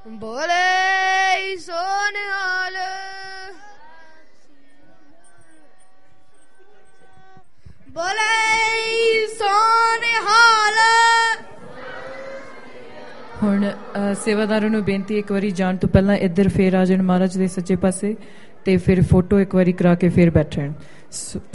ਬੋਲੇ ਸੋਨਿਹਾਲ ਬੋਲੇ ਸੋਨਿਹਾਲ। ਹੁਣ ਸੇਵਾਦਾਰਾਂ ਨੂੰ ਬੇਨਤੀ, ਇੱਕ ਵਾਰੀ ਜਾਣ ਤੋਂ ਪਹਿਲਾਂ ਇੱਧਰ ਫੇਰ ਆ ਜਾਣ ਮਹਾਰਾਜ ਦੇ ਸੱਜੇ ਪਾਸੇ, ਤੇ ਫਿਰ ਫੋਟੋ ਇੱਕ ਵਾਰੀ ਕਰਾ ਕੇ ਫਿਰ ਬੈਠਣ।